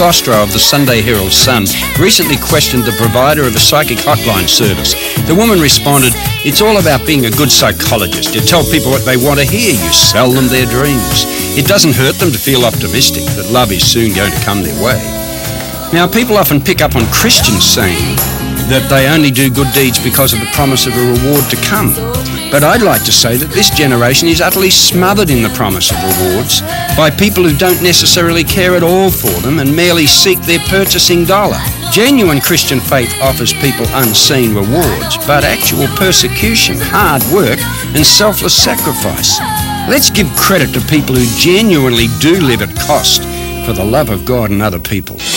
Ostro of the Sunday Herald Sun recently questioned the provider of a psychic hotline service. The woman responded, "It's all about being a good psychologist. You tell people what they want to hear. You sell them their dreams. It doesn't hurt them to feel optimistic that love is soon going to come their way." Now, people often pick up on Christians saying that they only do good deeds because of the promise of a reward to come. But I'd like to say that this generation is utterly smothered in the promise of rewards by people who don't necessarily care at all for them and merely seek their purchasing dollar. Genuine Christian faith offers people unseen rewards, but actual persecution, hard work, and selfless sacrifice. Let's give credit to people who genuinely do live at cost for the love of God and other people.